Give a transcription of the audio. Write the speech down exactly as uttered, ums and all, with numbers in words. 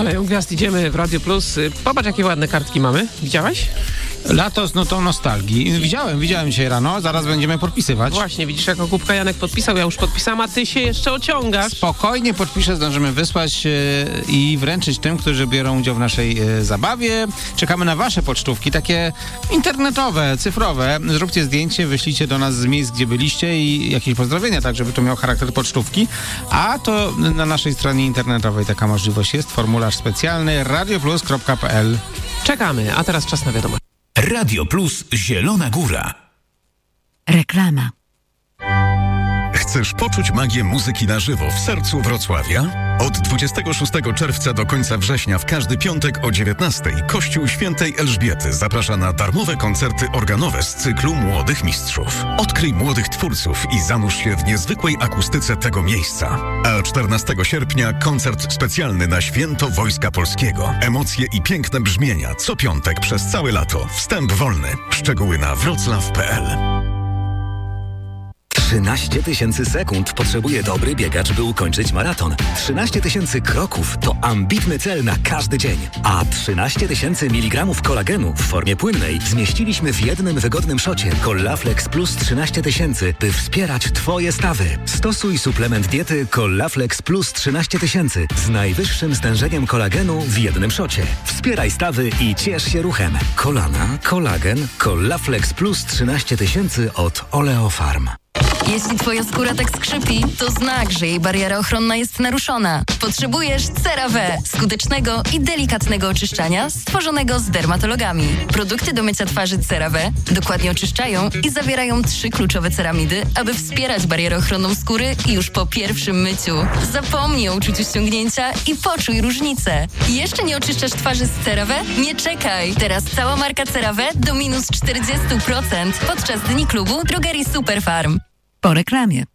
Aleją Gwiazd, idziemy w Radio Plus. Popatrz, jakie ładne kartki mamy. Widziałeś? Lato z nutą nostalgii. Widziałem, widziałem dzisiaj rano, zaraz będziemy podpisywać. Właśnie, widzisz, jako kubka Janek podpisał, ja już podpisałam, a ty się jeszcze ociągasz. Spokojnie podpiszę, zdążymy wysłać e, i wręczyć tym, którzy biorą udział w naszej e, zabawie. Czekamy na wasze pocztówki, takie internetowe, cyfrowe. Zróbcie zdjęcie, wyślijcie do nas z miejsc, gdzie byliście i jakieś pozdrowienia, tak żeby to miało charakter pocztówki. A to na naszej stronie internetowej taka możliwość jest. Formularz specjalny radioplus kropka p l. Czekamy, a teraz czas na wiadomość. Radio Plus Zielona Góra. Reklama. Chcesz poczuć magię muzyki na żywo w sercu Wrocławia? Od dwudziestego szóstego czerwca do końca września w każdy piątek o dziewiętnastej Kościół Świętej Elżbiety zaprasza na darmowe koncerty organowe z cyklu Młodych Mistrzów. Odkryj młodych twórców i zanurz się w niezwykłej akustyce tego miejsca. A czternastego sierpnia koncert specjalny na Święto Wojska Polskiego. Emocje i piękne brzmienia co piątek przez całe lato. Wstęp wolny. Szczegóły na wrocław kropka p l. trzynaście tysięcy sekund potrzebuje dobry biegacz, by ukończyć maraton. trzynaście tysięcy kroków to ambitny cel na każdy dzień. A trzynaście tysięcy miligramów kolagenu w formie płynnej zmieściliśmy w jednym wygodnym szocie Collaflex Plus trzynaście tysięcy, by wspierać Twoje stawy. Stosuj suplement diety Collaflex Plus trzynaście tysięcy z najwyższym stężeniem kolagenu w jednym szocie. Wspieraj stawy i ciesz się ruchem. Kolana, kolagen, Collaflex Plus trzynaście tysięcy od Oleofarm. Jeśli twoja skóra tak skrzypi, to znak, że jej bariera ochronna jest naruszona. Potrzebujesz CeraVe, skutecznego i delikatnego oczyszczania stworzonego z dermatologami. Produkty do mycia twarzy CeraVe dokładnie oczyszczają i zawierają trzy kluczowe ceramidy, aby wspierać barierę ochronną skóry już po pierwszym myciu. Zapomnij o uczuciu ściągnięcia i poczuj różnicę. Jeszcze nie oczyszczasz twarzy z CeraVe? Nie czekaj! Teraz cała marka CeraVe do minus czterdzieści procent podczas Dni Klubu Drogerii Superfarm. Po reklamie.